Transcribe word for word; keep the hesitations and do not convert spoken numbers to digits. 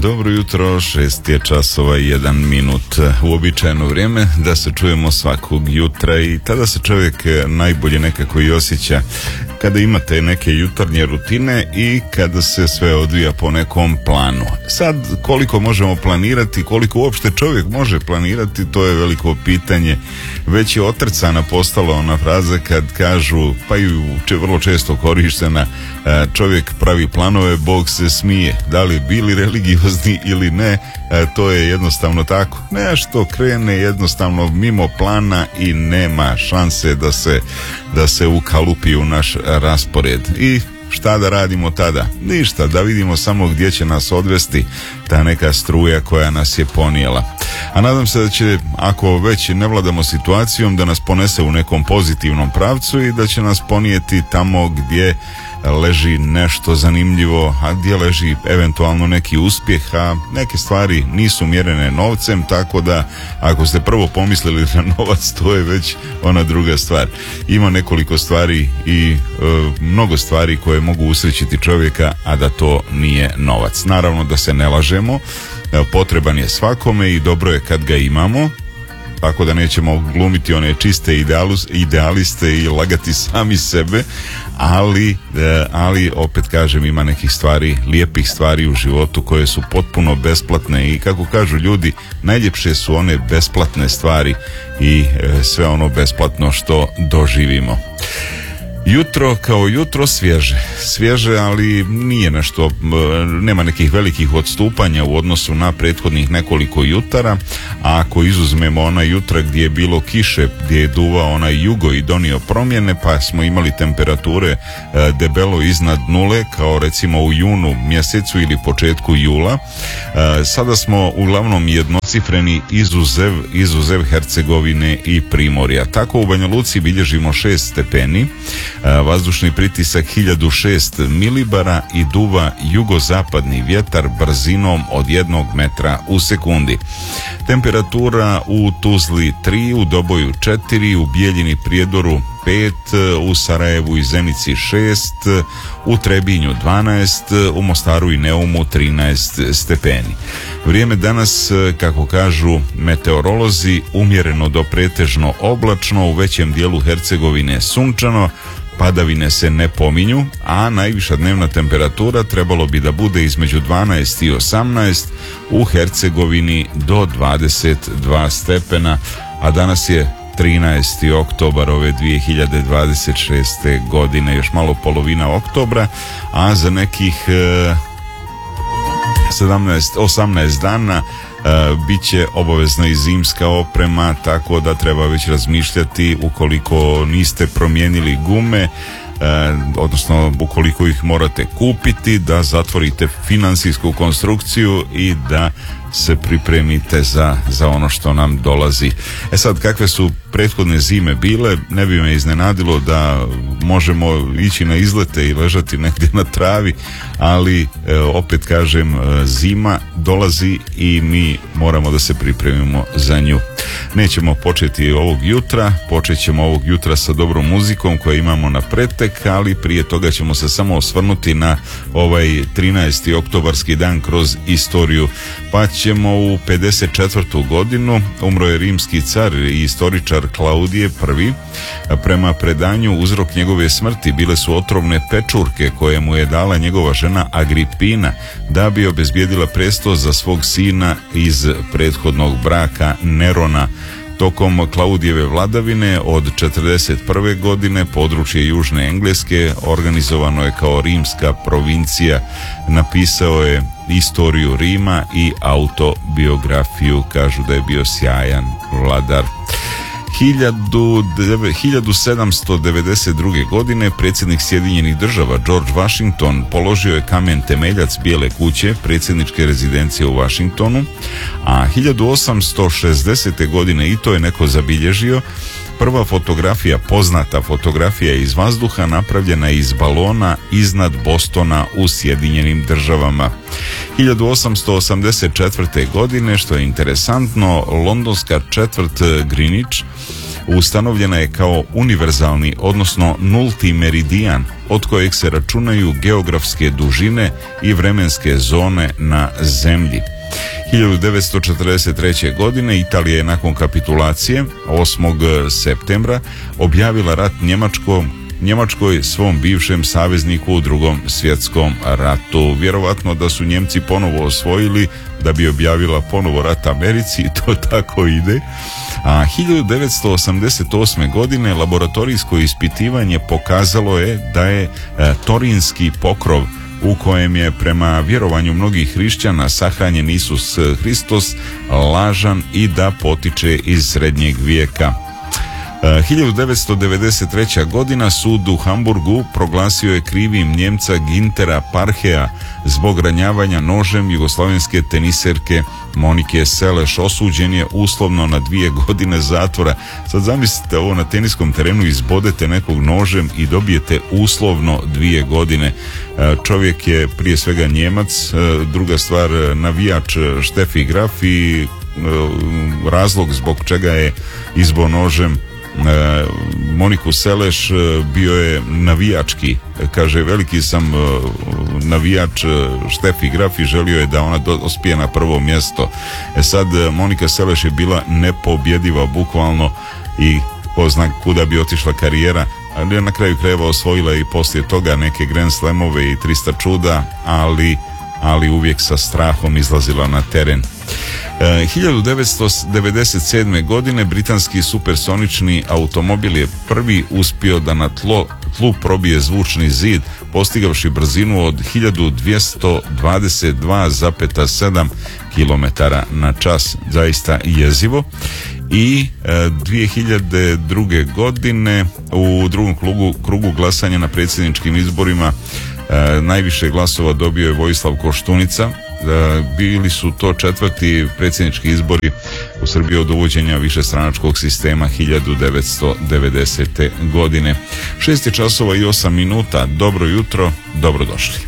dobro jutro, šest je časova i jedan minut, uobičajeno vrijeme da se čujemo svakog jutra i tada se čovjek najbolje nekako i osjeća kada imate neke jutarnje rutine i kada se sve odvija po nekom planu. Sad, koliko možemo planirati, koliko uopšte čovjek može planirati, to je veliko pitanje. Već je otrcana postala ona fraza kad kažu, pa i vrlo često korištena, čovjek pravi planove, Bog se smije. Da li bili religiozni ili ne, to je jednostavno tako. Nešto krene jednostavno mimo plana i nema šanse da se, da se ukalupi u naš raspored. I šta da radimo tada? Ništa, da vidimo samo gdje će nas odvesti ta neka struja koja nas je ponijela. A nadam se da će, ako već ne vladamo situacijom, da nas ponese u nekom pozitivnom pravcu i da će nas ponijeti tamo gdje leži nešto zanimljivo, a gdje leži eventualno neki uspjeh, a neke stvari nisu mjerene novcem, tako da ako ste prvo pomislili na novac, to je već ona druga stvar. Ima nekoliko stvari i e, mnogo stvari koje mogu usrećiti čovjeka, a da to nije novac. Naravno da se ne lažemo, e, potreban je svakome i dobro je kad ga imamo, tako da nećemo glumiti one čiste idealus, idealiste i lagati sami sebe, ali, ali opet kažem, ima nekih stvari, lijepih stvari u životu koje su potpuno besplatne i kako kažu ljudi, najljepše su one besplatne stvari i sve ono besplatno što doživimo. Jutro kao jutro svježe, svježe, ali nije nešto, nema nekih velikih odstupanja u odnosu na prethodnih nekoliko jutara, a ako izuzmemo ona jutra gdje je bilo kiše, gdje je duvao onaj jugo i donio promjene, pa smo imali temperature debelo iznad nule, kao recimo u junu mjesecu ili početku jula, sada smo uglavnom jednocifreni izuzev, izuzev Hercegovine i Primorja. Tako u Banja Luci bilježimo šest stepeni, vazdušni pritisak hiljadu šest milibara i duva jugozapadni vjetar brzinom od jednog metra u sekundi. Temperatura u Tuzli tri, u Doboju četiri, u Bijeljini Prijedoru pet, u Sarajevu i Zenici šest, u Trebinju dvanaest, u Mostaru i Neumu trinaest stepeni. Vrijeme danas, kako kažu meteorolozi, umjereno do pretežno oblačno, u većem dijelu Hercegovine sunčano, padavine se ne pominju, a najviša dnevna temperatura trebalo bi da bude između dvanaest i osamnaest, u Hercegovini do dvadeset dva stepena, a danas je trinaesti oktobar ove dvije hiljade dvadeset šeste godine, još malo polovina oktobra, a za nekih e, sedamnaest osamnaest dana Uh, bit će obavezna i zimska oprema, tako da treba već razmišljati ukoliko niste promijenili gume, uh, odnosno ukoliko ih morate kupiti, da zatvorite financijsku konstrukciju i da se pripremite za, za ono što nam dolazi. E sad, kakve su prethodne zime bile, ne bi me iznenadilo da možemo ići na izlete i ležati negdje na travi, ali e, opet kažem, zima dolazi i mi moramo da se pripremimo za nju. Nećemo početi ovog jutra, počet ćemo ovog jutra sa dobrom muzikom koju imamo na pretek, ali prije toga ćemo se samo osvrnuti na ovaj trinaesti oktobarski dan kroz istoriju, pa ćemo u pedeset četvrtu godinu, umro je rimski car i istoričar Klaudije prvi. Prema predanju, uzrok njegove smrti bile su otrovne pečurke koje mu je dala njegova žena Agripina da bi obezbijedila presto za svog sina iz prethodnog braka Nerona. Tokom Klaudijeve vladavine od četrdeset prve godine područje Južne Engleske organizovano je kao rimska provincija. Napisao je istoriju Rima i autobiografiju, kažu da je bio sjajan vladar. hiljadu sedamsto devedeset druge. godine predsjednik Sjedinjenih Država George Washington položio je kamen temeljac Bijele kuće, predsjedničke rezidencije u Washingtonu, a hiljadu osamsto šezdesete. godine, i to je neko zabilježio, prva fotografija, poznata fotografija iz vazduha napravljena je iz balona iznad Bostona u Sjedinjenim Državama. hiljadu osamsto osamdeset četvrte. godine, što je interesantno, londonska četvrt Greenwich ustanovljena je kao univerzalni, odnosno nulti meridijan, od kojeg se računaju geografske dužine i vremenske zone na zemlji. hiljadu devetsto četrdeset treće. godine Italija je nakon kapitulacije osmog septembra objavila rat Njemačkom Njemačkoj, svom bivšem savezniku u drugom svjetskom ratu. Vjerovatno da su Njemci ponovo osvojili da bi objavila ponovo rat Americi, i to tako ide. A hiljadu devetsto osamdeset osme. godine laboratorijsko ispitivanje pokazalo je da je e, torinski pokrov, u kojem je prema vjerovanju mnogih hrišćana sahranjen Isus Hristos, lažan i da potiče iz srednjeg vijeka. hiljadu devetsto devedeset treća. godina sud u Hamburgu proglasio je krivim Njemca Gintera Parhea zbog ranjavanja nožem jugoslavenske teniserke Monike Seleš. Osuđen je uslovno na dvije godine zatvora. Sad zamislite ovo, na teniskom terenu izbodete nekog nožem i dobijete uslovno dvije godine. Čovjek je prije svega Njemac, druga stvar navijač Steffi Graf, i razlog zbog čega je izbo nožem E, Moniku Seleš bio je navijački. Kaže, veliki sam navijač Steffi Graf i želio je da ona dospije na prvo mjesto. E sad, Monika Seleš je bila nepobjediva bukvalno i ko zna kuda bi otišla karijera, ali na kraju krajeva osvojila i poslije toga neke Grand Slamove i trista čuda, ali ali uvijek sa strahom izlazila na teren. E, hiljadu devetsto devedeset sedme. godine britanski supersonični automobil je prvi uspio da na tlo, tlu probije zvučni zid, postigavši brzinu od hiljadu dvjesto dvadeset dva zarez sedam kilometara na čas. Zaista jezivo. I e, dvije hiljade druge. godine u drugom krugu, krugu glasanja na predsjedničkim izborima E, najviše glasova dobio je Vojislav Koštunica. E, bili su to četvrti predsjednički izbori u Srbiji od uvođenja višestranačkog sistema hiljadu devetsto devedesete. godine. Šest je časova i osam minuta. Dobro jutro, dobrodošli.